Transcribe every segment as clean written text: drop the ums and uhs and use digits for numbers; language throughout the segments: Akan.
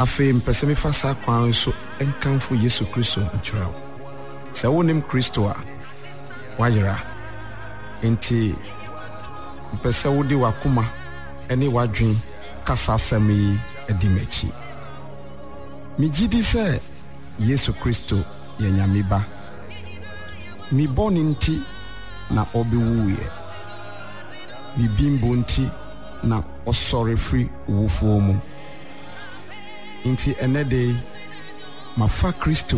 Afe mpese me fasa kwan so enkanfo Yesu Kristo nkyerɛw. Sɛ wonim Kristo a wayera. Enti mpese wodi wakoma ene wadwen kasa asɛm yi edi machi. Migidi sɛ Yesu Kristo yɛ Nyame ba. Mi bɔne nti na ɔbɛwuye. Mi bimbo nti na ɔsɔre firi wufuo mu. Inti enede mafa Kristo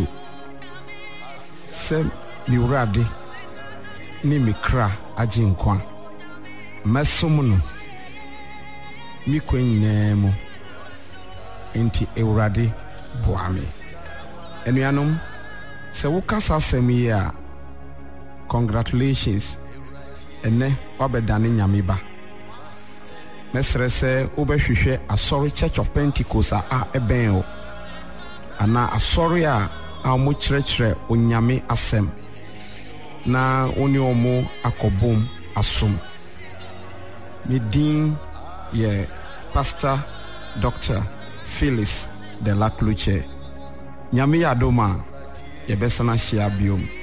sɛ mi wurade ne mi kra agye nkwa. Mɛsom no mi kwan nyinaa mu. Inti ewurade boa me. Enuanom sɛ wokasa asɛm yi a congratulations. Ene wabɛdane Nyame ba. Mesrɛ sɛ wobɛhwehwɛ Asɔre Church of Pentecost a ɛbɛn o. Ana asɔre a mo kyerɛkyerɛ Onyame asɛm. Na woni omo akɔbom asom. Me din ye Pastor Dr. Phyllis de la Cloche. Nyame yadoma yɛbɛsana hyia biom.